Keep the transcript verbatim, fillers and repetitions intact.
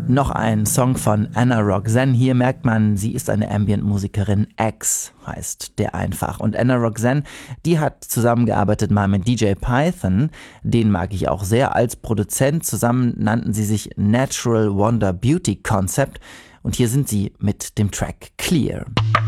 Noch ein Song von Anna Roxanne. Hier merkt man, sie ist eine Ambient-Musikerin. X heißt der einfach. Und Anna Roxanne, die hat zusammengearbeitet mal mit D J Python. Den mag ich auch sehr als Produzent. Zusammen nannten sie sich Natural Wonder Beauty Concept. Und hier sind sie mit dem Track Clear.